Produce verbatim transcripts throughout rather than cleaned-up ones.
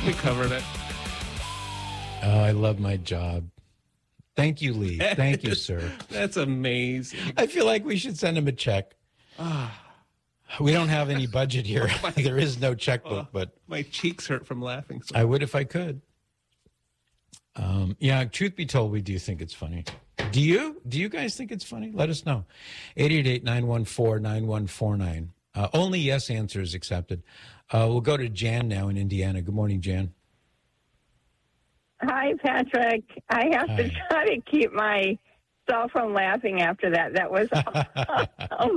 We covered it. Oh, I love my job. Thank you, Lee. Thank you, sir. That's amazing. I feel like we should send him a check. We don't have any budget here. There is no checkbook, but My cheeks hurt from laughing. So I would if I could. Um, yeah, truth be told, we do think it's funny. Do you? Do you guys think it's funny? Let us know. eight eight eight, nine one four, nine one four nine. Uh, only yes answers accepted. Uh, we'll go to Jan now in Indiana. Good morning, Jan. Hi, Patrick. I have Hi. to try to keep myself from laughing after that. That was awesome.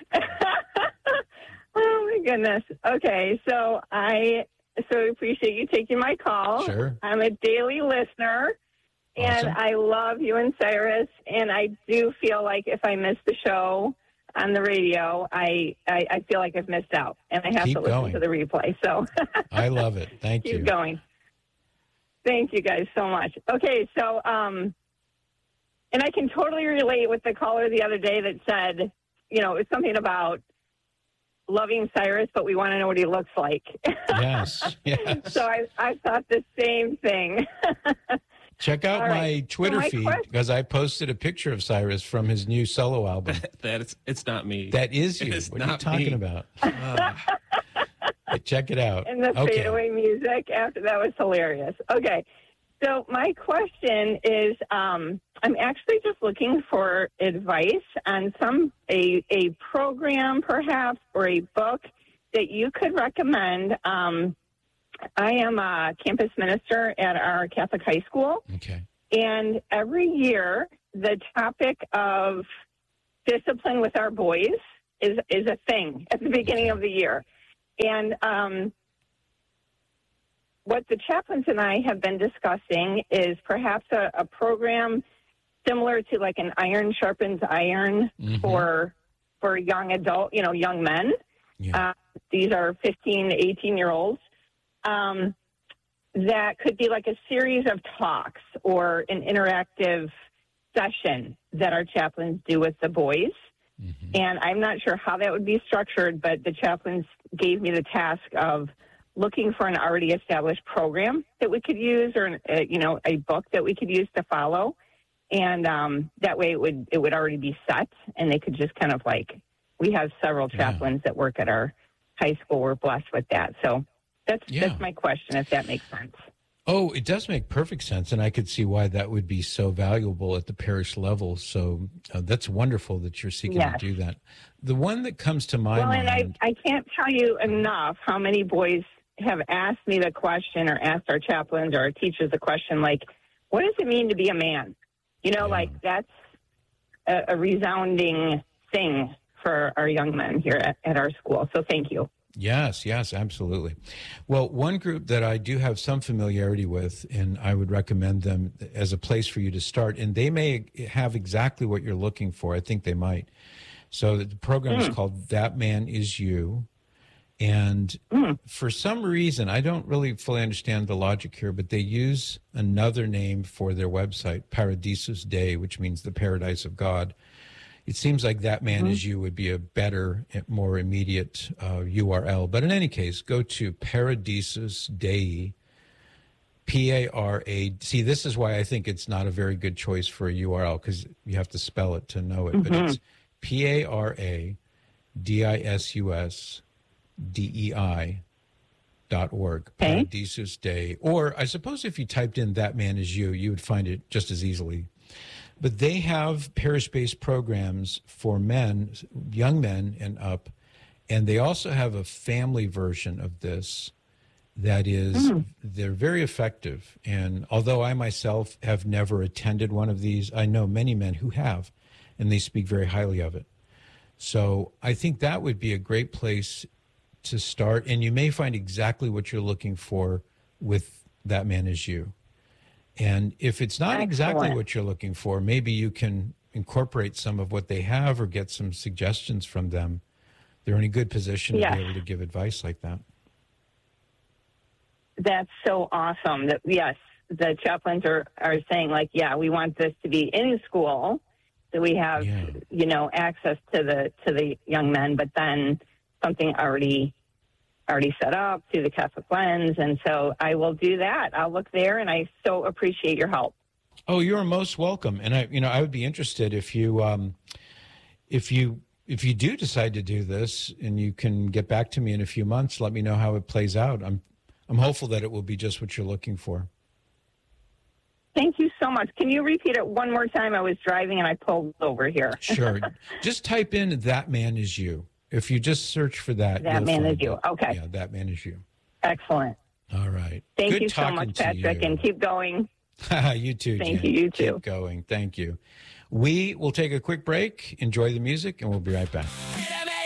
Oh, my goodness. Okay, so I so appreciate you taking my call. Sure. I'm a daily listener, and Awesome. I love you and Cyrus, and I do feel like if I miss the show on the radio, I, I, I feel like I've missed out, and I have Keep to listen going. to the replay. So I love it. Thank keep you. going. Thank you guys so much. Okay, so, um, and I can totally relate with the caller the other day that said, you know, it's something about loving Cyrus, but we want to know what he looks like. Yes, yes. So I, I thought the same thing. Check out All my right. Twitter So my feed question- because I posted a picture of Cyrus from his new solo album. that it's, it's not me. That is you. It is What are you not talking me. about? Ah. Hey, check it out. And the Okay. fadeaway music after that was hilarious. Okay. So my question is, um, I'm actually just looking for advice on some a a program perhaps or a book that you could recommend. Um, I am a campus minister at our Catholic high school, Okay. and every year the topic of discipline with our boys is is a thing at the beginning of the year. And um, what the chaplains and I have been discussing is perhaps a, a program similar to like an iron sharpens iron Mhm. for for young adult, you know, young men. Yeah. Uh, these are fifteen, eighteen-year-olds. Um, that could be like a series of talks or an interactive session that our chaplains do with the boys. Mhm. And I'm not sure how that would be structured, but the chaplains gave me the task of looking for an already established program that we could use, or uh, you know, a book that we could use to follow, and um, that way it would it would already be set, and they could just kind of like we have several Yeah. chaplains that work at our high school. We're blessed with that, so that's Yeah. that's my question, if that makes sense. Oh, it does make perfect sense, and I could see why that would be so valuable at the parish level. So uh, that's wonderful that you're seeking Yes. to do that. The one that comes to my Well, and I, mind, I can't tell you enough how many boys have asked me the question or asked our chaplains or our teachers the question, like, what does it mean to be a man? You know, Yeah. like that's a, a resounding thing for our young men here at, at our school. So thank you. yes, yes, absolutely. Well, one group that I do have some familiarity with, and I would recommend them as a place for you to start, and they may have exactly what you're looking for. I think they might. So the program is called That Man Is You. And for some reason, I don't really fully understand the logic here, but they use another name for their website, Paradisus Dei, which means the paradise of God. It seems like That Man Is You would be a better, more immediate uh, U R L. But in any case, go to Paradisus Dei, P A R A. See, this is why I think it's not a very good choice for a U R L, because you have to spell it to know it. But it's P A R A D I S U S D E I dot org, Okay. Paradisus Dei. Or I suppose if you typed in That Man Is You, you would find it just as easily. But they have parish-based programs for men, young men and up, and they also have a family version of this that is, they're very effective. And although I myself have never attended one of these, I know many men who have, and they speak very highly of it. So I think that would be a great place to start, and you may find exactly what you're looking for with That Man Is You. And if it's not exactly Excellent. what you're looking for, maybe you can incorporate some of what they have or get some suggestions from them. They're in a good position Yes. to be able to give advice like that. That's so awesome. That yes, the chaplains are, are saying like, yeah, we want this to be in school, that we have, Yeah. you know, access to the to the young men, but then something already already set up through the Catholic Lens. And so I will do that. I'll look there, and I so appreciate your help. Oh, you're most welcome. And I, you know, I would be interested if you, um, if you, if you do decide to do this, and you can get back to me in a few months, let me know how it plays out. I'm, I'm hopeful that it will be just what you're looking for. Thank you so much. Can you repeat it one more time? I was driving and I pulled over here. Sure. Just type in "That Man Is You." If you just search for that, That Man Is You. it. Okay. Yeah, That Man Is You. Excellent. All right. Thank Good you so talking much, to Patrick, you. and keep going. You too, Thank Jen. you, you too. Keep going. Thank you. We will take a quick break, enjoy the music, and we'll be right back.